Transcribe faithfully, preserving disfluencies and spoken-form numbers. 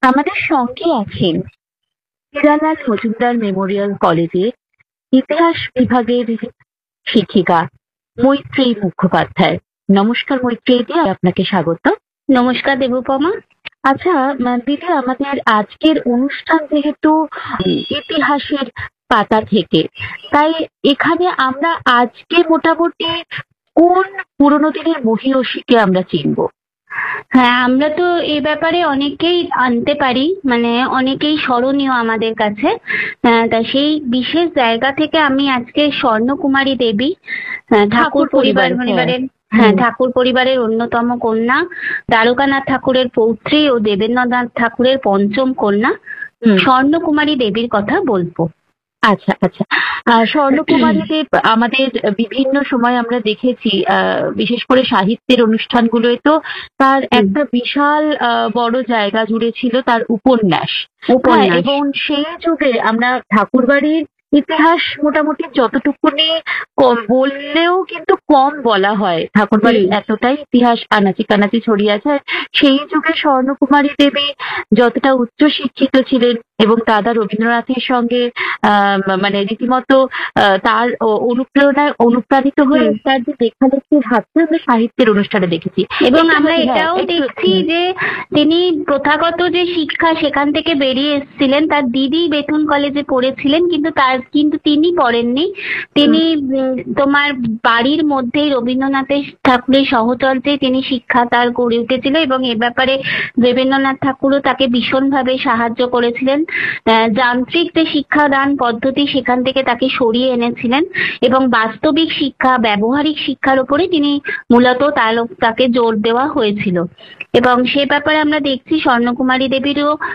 আমাদের সঙ্গে আছেন হীরালাল মজুমদার মেমোরিয়াল কলেজের ইতিহাস বিভাগের শিক্ষিকা মৈত্রেয়ী মুখোপাধ্যায়। নমস্কার মৈত্রেয়ীদি, আপনাকে স্বাগত। নমস্কার দেবুপমা। আচ্ছা দিদি, আমাদের আজকের অনুষ্ঠান যেহেতু ইতিহাসের পাতা থেকে, তাই এখানে আমরা আজকে মোটামুটি কোন পুরোনো দিনের মহিয়সীকে আমরা চিনব? হ্যাঁ, আমরা তো এ ব্যাপারে অনেকেই আনতে পারি, মানে অনেকেই স্মরণীয় আমাদের কাছে। তা সেই বিশেষ জায়গা থেকে আমি আজকে স্বর্ণকুমারী দেবী, ঠাকুর পরিবার পরিবারের হ্যাঁ ঠাকুর পরিবারের অন্যতম কন্যা, দ্বারকানাথ ঠাকুরের পৌত্রী ও দেবেন্দ্রনাথ ঠাকুরের পঞ্চম কন্যা স্বর্ণকুমারী দেবীর কথা বলবো। আচ্ছা আচ্ছা, স্বর্ণকুমারী দেব আমাদের বিভিন্ন সময় আমরা দেখেছি, বিশেষ করে সাহিত্যের অনুষ্ঠানগুলোয় তো তার একটা বিশাল বড় জায়গা জুড়ে ছিল তার উপন্যাস। এবং সেই যুগে আমরা ঠাকুরবাড়ির ইতিহাস মোটামুটি যতটুকুনি কম বললেও কিন্তু কম বলা হয়। ঠাকুরবাড়ির এতটাই ইতিহাস আনাচি কানাচি ছড়িয়ে আছে। সেই যুগে স্বর্ণকুমারী দেবী যতটা উচ্চ শিক্ষিত ছিলেন এবং দাদা রবীন্দ্রনাথের সঙ্গে আহ মানে রীতিমতো তার অনুপ্রেরণায় অনুপ্রাণিত হয়ে তার যে লেখালেখির হাতটা আমরা সাহিত্যের অনুষ্ঠানে দেখেছি। এবং আমরা এটাও দেখছি যে তিনি প্রথাগত যে শিক্ষা সেখান থেকে বেরিয়ে এসেছিলেন। তার দিদি বেথুন কলেজে পড়েছিলেন, কিন্তু তার কিন্তু তিনি পড়েননি। তিনি তোমার বাড়ির মধ্যেই রবীন্দ্রনাথের ঠাকুরের সহচর্যে তিনি শিক্ষা তার গড়ে উঠেছিল এবং এ ব্যাপারে দেবেন্দ্রনাথ ঠাকুরও তাকে ভীষণভাবে সাহায্য করেছিলেন। যান্ত্রিক যে শিক্ষাদান পদ্ধতি সেখান থেকে তাকে সরিয়ে এনেছিলেন এবং বাস্তবিক শিক্ষা, ব্যবহারিক শিক্ষার উপরে তিনি মূলত তাকে জোর দেওয়া হয়েছিল। এবং সে ব্যাপারে আমরা দেখছি স্বর্ণকুমারী দেবীরও